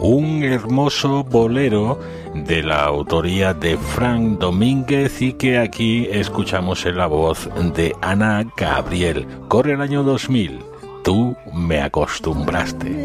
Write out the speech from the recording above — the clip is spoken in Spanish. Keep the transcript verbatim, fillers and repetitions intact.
un hermoso bolero de la autoría de Frank Domínguez y que aquí escuchamos en la voz de Ana Gabriel. Corre el año dos mil, tú me acostumbraste.